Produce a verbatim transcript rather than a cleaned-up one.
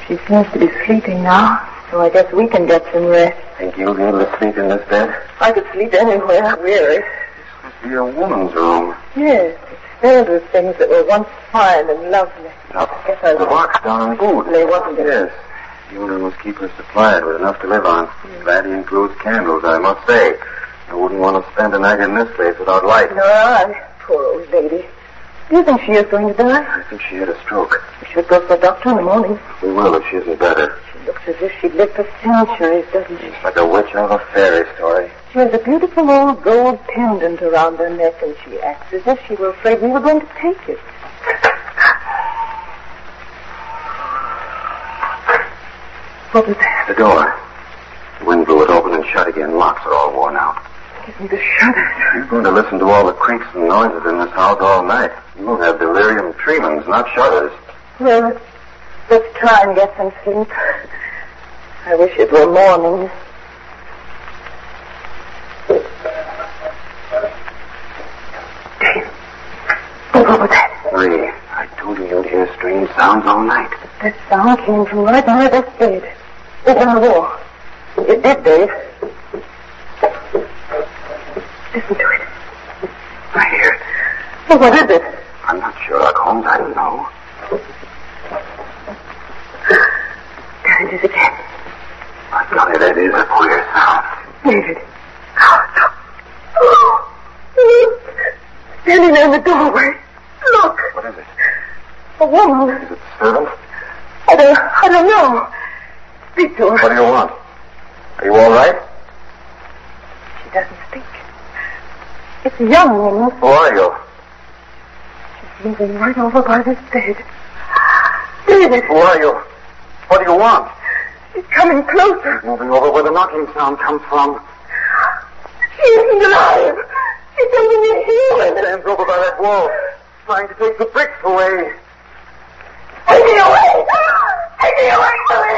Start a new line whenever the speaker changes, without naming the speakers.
She seems to be sleeping now, so I guess we can get some rest.
Think you'll be able to sleep in this bed?
I could sleep anywhere, really.
This must be a woman's room.
Yes, it's filled with things that were once fine and lovely.
Now,
I guess I
the box down in food.
They wasn't it?
Yes. The owner must keep her supplied with enough to live on. Mm. Glad he includes candles, I must say. I wouldn't want to spend a night in this place without light.
Nor I. Poor old lady. Do you think she is going to die?
I think she had a stroke.
We should go for a doctor in the morning.
We will if she isn't better.
She looks as if she'd lived for centuries, doesn't she?
It's like a witch out of a fairy story.
She has a beautiful old gold pendant around her neck, and she acts as if she were afraid we were going to take it. What was that?
The door. The wind blew it open and shut again. Locks are all worn out.
Give me the shutters.
You're going to listen to all the creaks and noises in this house all night. You'll have delirium tremens, not shudders.
Well, let's try and get some sleep. I wish it were morning. Dave, what was that?
Marie, I told you you'd hear strange sounds all night.
That sound came from right under this bed. Over the wall. It did, Dave. Listen to it.
I hear it.
Well, what is it?
I'm not Sherlock Holmes. I don't know.
There it is again.
My golly, that is a queer sound.
David. Oh, look. Standing there in the doorway. Look.
What is it?
A woman.
Is it the servant?
I don't, I don't know. Speak to her.
What do you want? Are you all right?
She doesn't speak. It's a young woman.
Who are you?
She's moving right over by this bed. David.
Who are you? What do you want?
She's coming closer.
Moving over where the knocking sound comes from.
She isn't alive. She's under me here.
Stands over by that wall, trying to take the bricks away.
Take me away! Take me away from